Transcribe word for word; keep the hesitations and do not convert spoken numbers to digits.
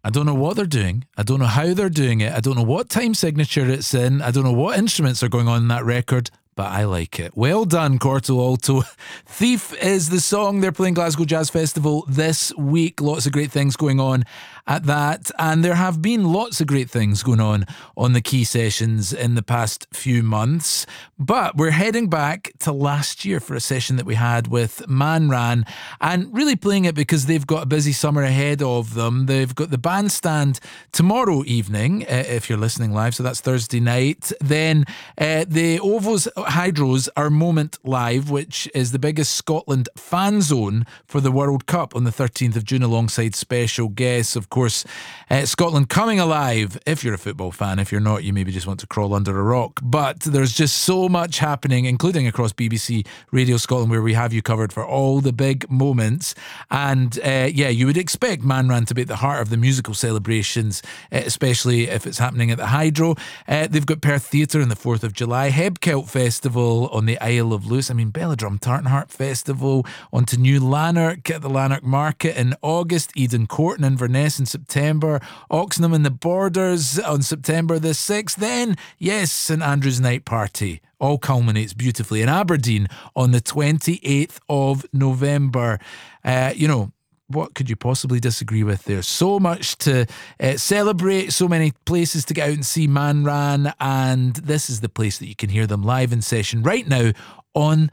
I don't know what they're doing. I don't know how they're doing it. I don't know what time signature it's in. I don't know what instruments are going on in that record, but I like it. Well done, Corto Alto. Thief is the song. They're playing Glasgow Jazz Festival this week. Lots of great things going on at that. And there have been lots of great things going on on the Key Sessions in the past few months. But we're heading back to last year for a session that we had with Man Ran, and really playing it because they've got a busy summer ahead of them. They've got the bandstand tomorrow evening, uh, if you're listening live, so that's Thursday night. Then uh, the Ovos Hydros are Moment Live, which is the biggest Scotland fan zone for the World Cup on the thirteenth of June, alongside special guests. Of course, uh, Scotland coming alive, if you're a football fan. If you're not, you maybe just want to crawl under a rock. But there's just so much happening, including across B B C Radio Scotland, where we have you covered for all the big moments. And uh, yeah, you would expect Man Ran to be at the heart of the musical celebrations, uh, especially if it's happening at the Hydro. Uh, they've got Perth Theatre on the fourth of July, Hebkelt Festival on the Isle of Lewis. I mean, Belladrum Tartanheart Festival, on to New Lanark at the Lanark Market in August, Eden Court and Inverness in September, Oxenham and the Borders on September the sixth. Then, yes, St Andrew's Night Party all culminates beautifully in Aberdeen on the twenty-eighth of November. Uh, you know, what could you possibly disagree with there? So much to uh, celebrate, so many places to get out and see Man Ran, and this is the place that you can hear them live in session right now on